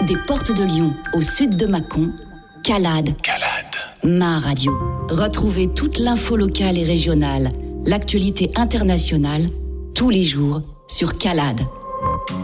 Des portes de Lyon au sud de Mâcon, Calade. Ma radio. Retrouvez toute l'info locale et régionale, l'actualité internationale, tous les jours sur Calade.